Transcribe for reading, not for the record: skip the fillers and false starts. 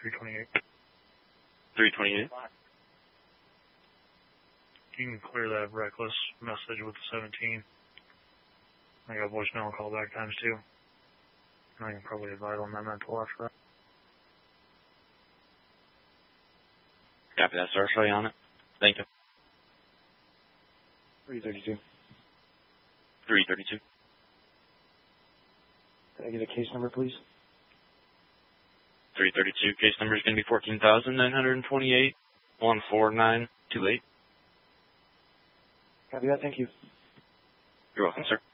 328. 328. You can clear that reckless message with the 17. I got voicemail and callback times too. And I can probably advise on that mental after that. Copy that, sir. I'll show you on it. Thank you. 332. 332. Can I get a case number, please? 332. Case number is going to be 14,928 14928. Copy that. Thank you. You're welcome, sir.